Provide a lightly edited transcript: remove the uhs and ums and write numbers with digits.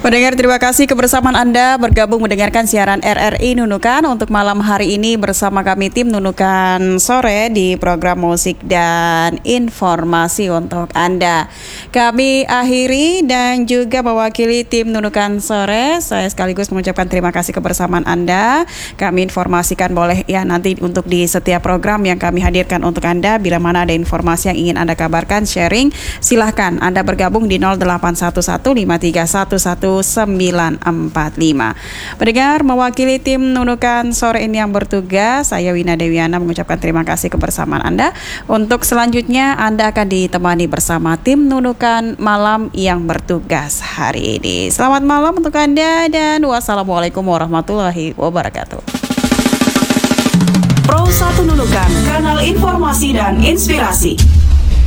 Pendengar, terima kasih kebersamaan Anda bergabung mendengarkan siaran RRI Nunukan untuk malam hari ini bersama kami tim Nunukan Sore di program musik dan informasi untuk Anda. Kami akhiri dan juga mewakili tim Nunukan Sore, saya sekaligus mengucapkan terima kasih kebersamaan Anda. Kami informasikan boleh ya nanti untuk di setiap program yang kami hadirkan untuk Anda, bila mana ada informasi yang ingin Anda kabarkan, sharing, silahkan Anda bergabung di 0811-5311945. Pendengar, mewakili tim Nunukan Sore ini yang bertugas, saya Wina Dewiana mengucapkan terima kasih kebersamaan Anda. Untuk selanjutnya Anda akan ditemani bersama tim Nunukan Malam yang bertugas hari ini. Selamat malam untuk Anda dan wassalamualaikum warahmatullahi wabarakatuh. Pro 1 Nunukan, kanal informasi dan inspirasi.